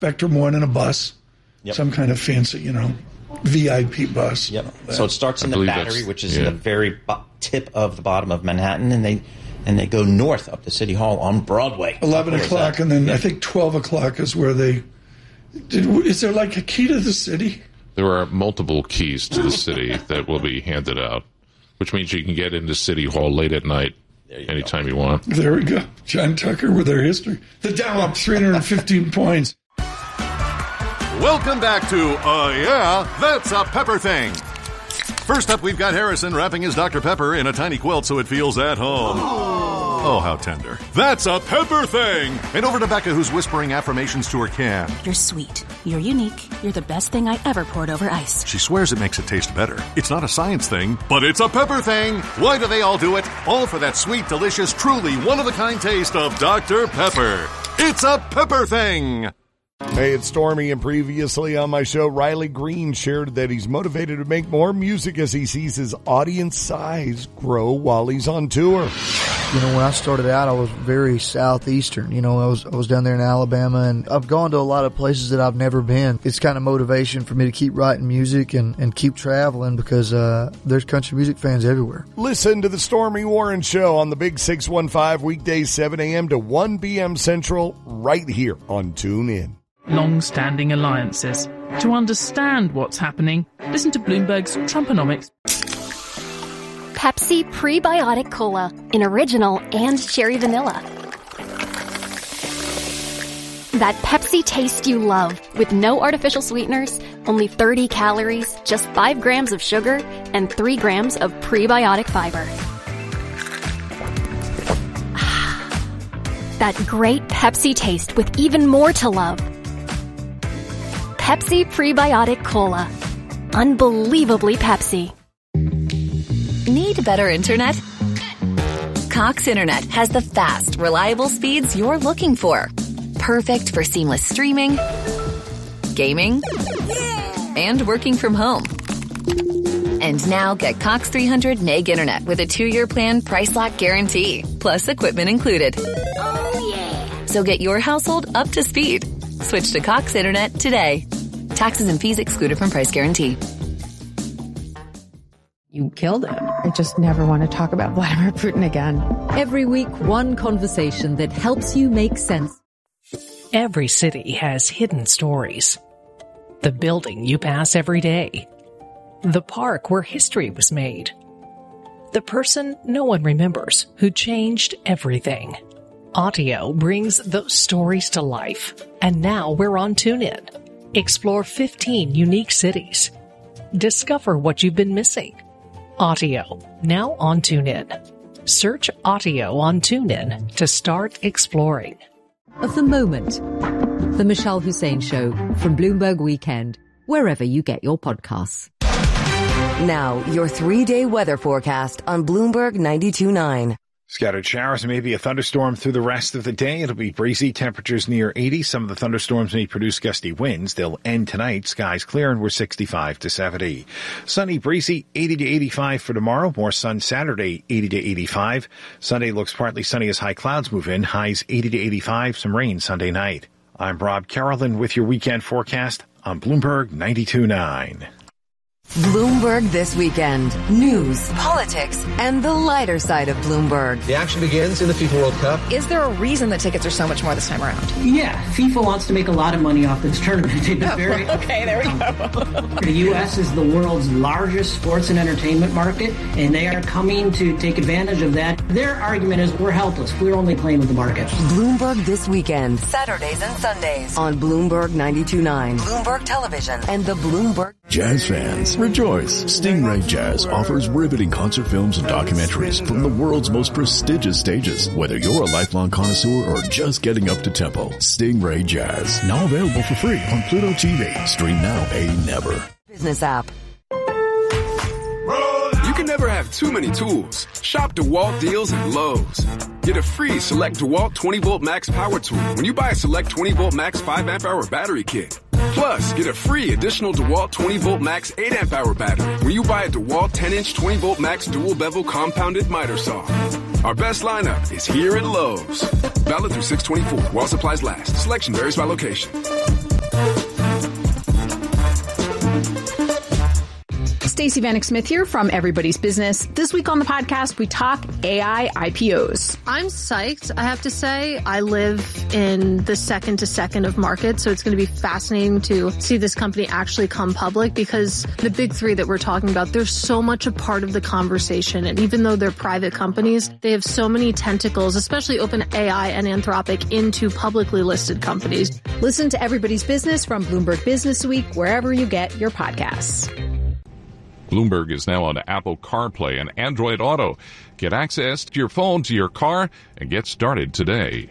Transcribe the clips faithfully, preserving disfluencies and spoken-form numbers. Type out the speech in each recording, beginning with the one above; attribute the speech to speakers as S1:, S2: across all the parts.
S1: Spectrum One and a bus, yep. some kind of fancy, you know, V I P bus.
S2: Yep. So it starts in I the Battery, which is yeah. in the very bo- tip of the bottom of Manhattan, and they and they go north up to City Hall on Broadway.
S1: Eleven o'clock, and then yep. I think twelve o'clock is where they. Did, is there like a key to the city?
S3: There are multiple keys to the city that will be handed out, which means you can get into City Hall late at night. You anytime go. you want.
S1: There we go. John Tucker with our history. The Dow up three hundred fifteen points.
S4: Welcome back to Uh Yeah, That's a Pepper Thing. First up, we've got Harrison wrapping his Doctor Pepper in a tiny quilt so it feels at home. Oh, how tender. That's a Pepper Thing. And over to Becca, who's whispering affirmations to her can.
S5: You're sweet. You're unique. You're the best thing I ever poured over ice.
S4: She swears it makes it taste better. It's not a science thing, but it's a Pepper Thing. Why do they all do it? All for that sweet, delicious, truly one-of-a-kind taste of Doctor Pepper. It's a Pepper Thing.
S6: Hey, it's Stormy, and previously on my show, Riley Green shared that he's motivated to make more music as he sees his audience size grow while he's on tour.
S7: You know, when I started out, I was very southeastern. You know, I was I was down there in Alabama, and I've gone to a lot of places that I've never been. It's kind of motivation for me to keep writing music and, and keep traveling because uh, there's country music fans everywhere.
S6: Listen to the Stormy Warren Show on the Big six one five, weekdays seven a.m. to one p.m. Central, right here on TuneIn.
S8: Long-standing alliances. To understand what's happening, listen to Bloomberg's Trumponomics.
S9: Pepsi Prebiotic Cola in original and cherry vanilla. That Pepsi taste you love with no artificial sweeteners, only thirty calories, just five grams of sugar, and three grams of prebiotic fiber. That great Pepsi taste with even more to love. Pepsi Prebiotic Cola. Unbelievably Pepsi.
S10: Need better internet? Cox Internet has the fast, reliable speeds you're looking for. Perfect for seamless streaming, gaming, and working from home. And now get Cox three hundred meg internet with a two-year plan price lock guarantee, plus equipment included.
S9: Oh, yeah.
S10: So get your household up to speed. Switch to Cox Internet today. Taxes and fees excluded from price guarantee.
S11: You killed it. I just never want to talk about Vladimir Putin again.
S12: Every week, one conversation that helps you make sense.
S13: Every city has hidden stories. The building you pass every day. The park where history was made. The person no one remembers who changed everything. Audio brings those stories to life. And now we're on TuneIn. Explore fifteen unique cities. Discover what you've been missing. Audio, now on TuneIn. Search Audio on TuneIn to start exploring.
S12: Of the moment, The Michelle Hussein Show from Bloomberg Weekend, wherever you get your podcasts.
S14: Now, your three-day weather forecast on Bloomberg ninety-two point nine.
S15: Scattered showers and maybe a thunderstorm through the rest of the day. It'll be breezy, temperatures near eighty. Some of the thunderstorms may produce gusty winds. They'll end tonight. Skies clear and we're sixty-five to seventy. Sunny, breezy, eighty to eighty-five for tomorrow. More sun Saturday, eighty to eighty-five. Sunday looks partly sunny as high clouds move in. Highs eighty to eighty-five. Some rain Sunday night. I'm Rob Carolyn with your weekend forecast on Bloomberg ninety-two point nine.
S14: Bloomberg This Weekend. News, politics, and the lighter side of Bloomberg.
S16: The action begins in the FIFA World Cup.
S17: Is there a reason that tickets are so much more this time around?
S18: Yeah, FIFA wants to make a lot of money off this tournament. They've been very
S17: okay, there we go.
S18: The U S is the world's largest sports and entertainment market, and they are coming to take advantage of that. Their argument is we're helpless. We're only playing with the market.
S14: Bloomberg This Weekend. Saturdays and Sundays on Bloomberg ninety-two point nine, Bloomberg Television, and the Bloomberg.
S19: Jazz fans, rejoice. Stingray Jazz offers riveting concert films and documentaries from the world's most prestigious stages. Whether you're a lifelong connoisseur or just getting up to tempo, Stingray Jazz. Now available for free on Pluto T V. Stream now, pay never.
S14: Business app.
S20: You can never have too many tools. Shop DeWalt deals at Lowe's. Get a free Select DeWalt twenty volt Max power tool when you buy a Select twenty volt Max five amp hour battery kit. Plus, get a free additional DeWalt twenty volt Max eight amp hour battery when you buy a DeWalt ten inch twenty volt Max dual bevel compounded miter saw. Our best lineup is here at Lowe's. Valid through six twenty-four while supplies last. Selection varies by location.
S21: Stacey Vanek Smith here from Everybody's Business. This week on the podcast, we talk A I I P Os.
S22: I'm psyched, I have to say. I live in the second to second of market, so it's going to be fascinating to see this company actually come public, because the big three that we're talking about, they're so much a part of the conversation. And even though they're private companies, they have so many tentacles, especially OpenAI and Anthropic, into publicly listed companies.
S12: Listen to Everybody's Business from Bloomberg Business Week, wherever you get your podcasts.
S23: Bloomberg is now on Apple CarPlay and Android Auto. Get access to your phone to your car and get started today.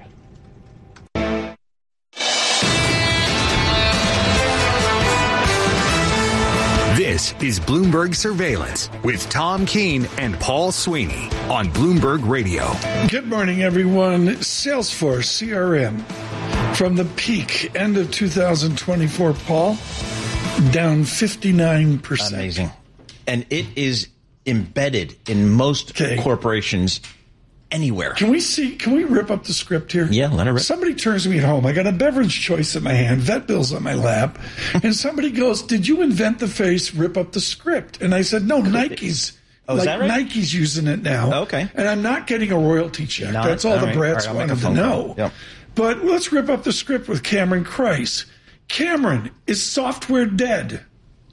S24: This is Bloomberg Surveillance with Tom Keene and Paul Sweeney on Bloomberg Radio.
S1: Good morning, everyone. Salesforce C R M from the peak end of two thousand twenty-four, Paul, down fifty-nine percent.
S2: Amazing. And it is embedded in most okay. corporations anywhere.
S1: Can we see, can we rip up the script here?
S2: Yeah, let her rip.
S1: Somebody turns to me at home. I got a beverage choice in my hand, vet bills on my lap, and somebody goes, "Did you invent the phrase rip up the script?" And I said, no, Nike's.
S2: Oh,
S1: like
S2: is that right?
S1: Nike's using it now.
S2: Okay.
S1: And I'm not getting a royalty check.
S2: Not,
S1: That's all, all the
S2: right.
S1: brats
S2: all right,
S1: wanted to know.
S2: Yep.
S1: But let's rip up the script with Cameron Kreis. Cameron, is software dead?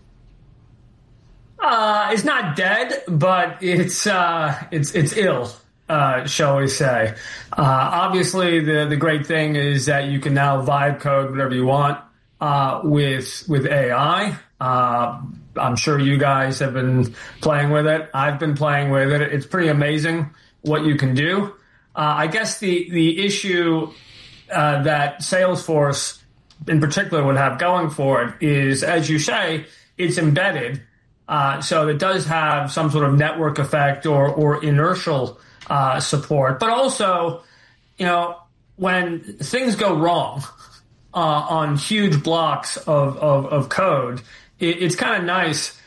S25: Uh, it's not dead, but it's uh, it's it's ill, uh, shall we say? Uh, obviously, the the great thing is that you can now vibe code whatever you want uh, with with A I. Uh, I'm sure you guys have been playing with it. I've been playing with it. It's pretty amazing what you can do. Uh, I guess the the issue uh, that Salesforce in particular would have going for it is, as you say, it's embedded. Uh, so it does have some sort of network effect or, or inertial uh, support. But also, you know, when things go wrong uh, on huge blocks of, of, of code, it, it's kind of nice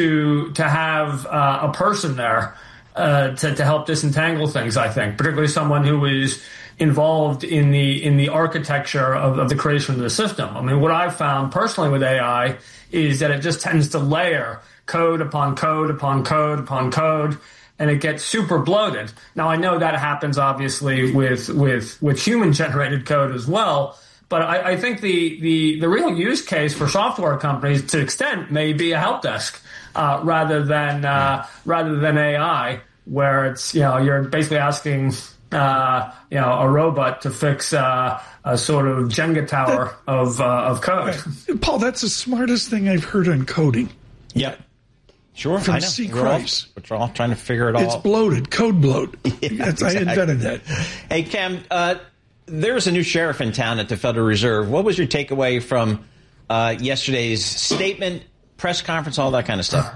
S25: to to have uh, a person there uh, to, to help disentangle things, I think, particularly someone who is involved in the in the architecture of, of the creation of the system. I mean, what I've found personally with A I is that it just tends to layer code upon code upon code upon code, and it gets super bloated. Now, I know that happens obviously with with with human generated code as well, but I, I think the, the the real use case for software companies to extent may be a help desk uh, rather than uh, rather than A I, where it's, you know, you're basically asking uh, you know a robot to fix uh, a sort of Jenga tower that, of uh, of code.
S1: Right. Paul, that's the smartest thing I've heard on coding.
S2: Yeah. Sure,
S1: From
S2: I know.
S1: C.
S2: We're all,
S1: Kreis.
S2: we're all trying to figure it all
S1: It's bloated, code bloat.
S2: Yeah,
S1: exactly. I invented that.
S2: Hey, Cam, uh, there's a new sheriff in town at the Federal Reserve. What was your takeaway from uh, yesterday's statement, press conference, all that kind of stuff?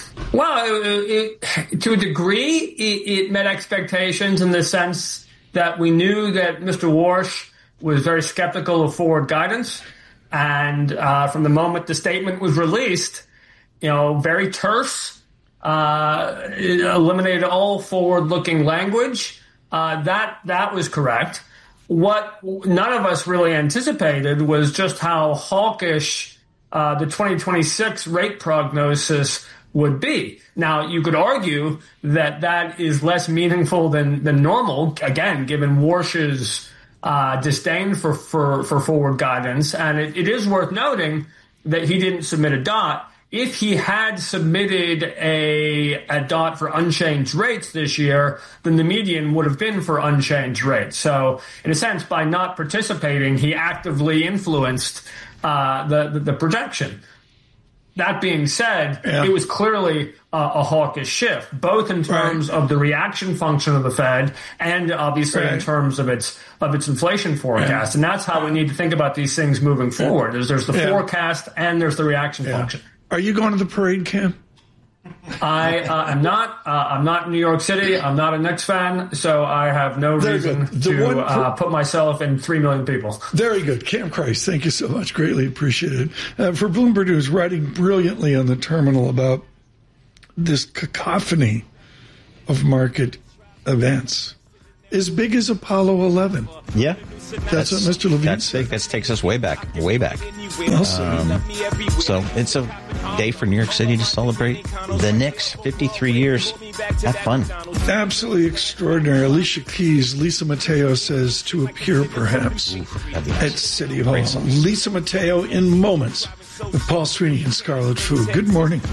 S25: Well, it, it, to a degree, it, it met expectations in the sense that we knew that Mister Warsh was very skeptical of forward guidance. And uh, from the moment the statement was released, you know, very terse, uh, eliminated all forward-looking language. Uh, that that was correct. What none of us really anticipated was just how hawkish uh, the twenty twenty-six rate prognosis would be. Now, you could argue that that is less meaningful than, than normal, again, given Warsh's uh, disdain for, for, for forward guidance. And it, it is worth noting that he didn't submit a dot. If he had submitted a, a dot for unchanged rates this year, then the median would have been for unchanged rates. So, in a sense, by not participating, he actively influenced uh, the, the, the projection. That being said, yeah. it was clearly uh, a hawkish shift, both in terms right. of the reaction function of the Fed and obviously right. in terms of its of its inflation forecast. Yeah. And that's how we need to think about these things moving forward. There's, there's the yeah. forecast and there's the reaction yeah. function.
S1: Are you going to the parade, Cam?
S25: I uh, am not. Uh, I'm not in New York City. I'm not a Knicks fan, so I have no Very reason to one, uh, put myself in three million people.
S1: Very good. Cam Kreis, thank you so much. Greatly appreciated. Uh, for Bloomberg News, writing brilliantly on the terminal about this cacophony of market events. as big as Apollo eleven.
S2: Yeah.
S1: That's, that's what Mister Levine
S2: that's
S1: said.
S2: Big. That takes us way back, way back.
S1: Awesome.
S2: Um, so it's a day for New York City to celebrate the Knicks, fifty-three years. Have fun.
S1: Absolutely extraordinary. Alicia Keys, Lisa Mateo says to appear perhaps
S2: Ooh, nice.
S1: at City Hall. Lisa Mateo in moments with Paul Sweeney and Scarlet Fu. Good morning.